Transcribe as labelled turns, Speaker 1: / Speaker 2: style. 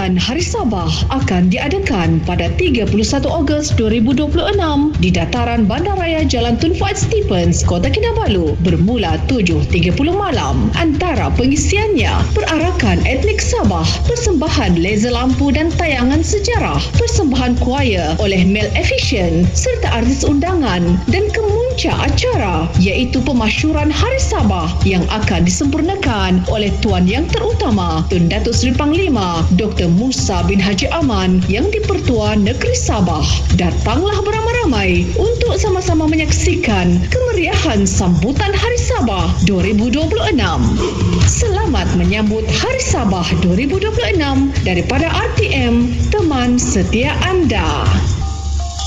Speaker 1: Sambutan Hari Sabah akan diadakan pada 31 Ogos 2026 di dataran Bandaraya Jalan Tun Fuad Stephens, Kota Kinabalu bermula 7.30 malam. Antara pengisiannya perarakan etnik Sabah, persembahan laser lampu dan tayangan sejarah, persembahan choir oleh Mel Efficient serta artis undangan dan kemuncak acara iaitu pemasyuran Hari Sabah yang akan disempurnakan oleh Tuan Yang Terutama Tun Datuk Seri Panglima Dr. Musa bin Haji Aman yang di-Pertua Negeri Sabah. Datanglah beramai-ramai untuk sama-sama menyaksikan kemeriahan sambutan Hari Sabah 2026. Selamat menyambut Hari Sabah 2026 daripada RTM, teman setia anda.